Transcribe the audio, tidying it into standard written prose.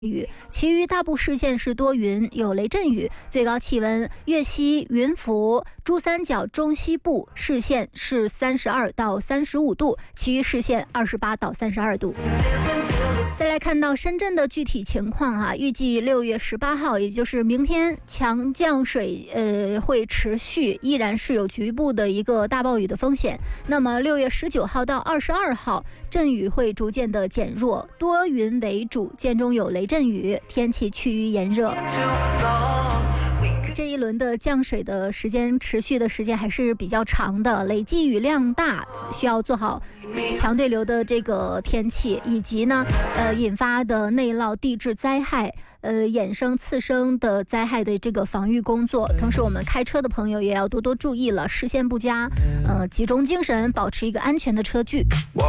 雨，其余大部市县是多云，有雷阵雨。最高气温，粤西、云浮、珠三角中西部市县是32到35度，其余市县28到32度。再来看到深圳的具体情况啊，预计6月18号，也就是明天，强降水会持续，依然是有局部的一个大暴雨的风险。那么6月19号到22号，阵雨会逐渐的减弱，多云为主，间中有雷阵雨，天气趋于炎热。这一轮的降水的时间持续的时间还是比较长的，累计雨量大，需要做好强对流的这个天气，以及呢引发的内涝地质灾害衍生次生的灾害的这个防御工作。同时我们开车的朋友也要多多注意了，视线不佳，集中精神，保持一个安全的车距。